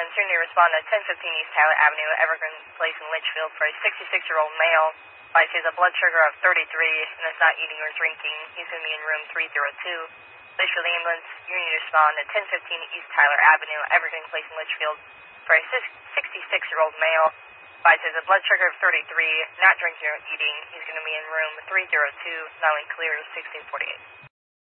ambulance, you need to respond to 1015 East Tyler Avenue, Evergreen Place in Litchfield for a 66-year-old male. Advice he has a blood sugar of 33 and is not eating or drinking. He's going to be in room 302. Place for the ambulance, you need to respond to 1015 East Tyler Avenue, Evergreen Place in Litchfield for a 66-year-old male. Advice he has a blood sugar of 33, not drinking or eating. He's going to be in room 302, not clear 1648.